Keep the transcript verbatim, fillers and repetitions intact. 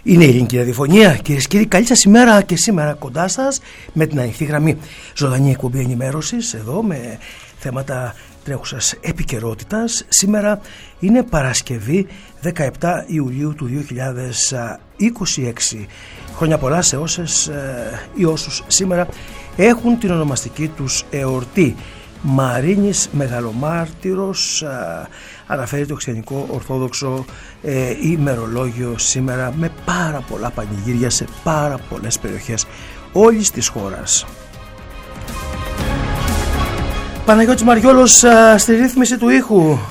Είναι η Ελληνική Ραδιοφωνία, κυρίες και κύριοι. Καλή σας ημέρα και σήμερα κοντά σας με την ανοιχτή γραμμή. Ζωντανή εκπομπή ενημέρωσης εδώ με θέματα τρέχουσας επικαιρότητας. Σήμερα είναι Παρασκευή δεκαεπτά Ιουλίου του δύο χιλιάδες είκοσι έξι. Χρόνια πολλά σε όσες ή όσους σήμερα έχουν την ονομαστική τους εορτή. Μαρίνης Μεγαλομάρτυρος, α, αναφέρει το Χριστιανικό Ορθόδοξο ε, ημερολόγιο σήμερα με πάρα πολλά πανηγύρια σε πάρα πολλές περιοχές όλης της χώρας. Παναγιώτης Μαριόλος α, στη ρύθμιση του ήχου.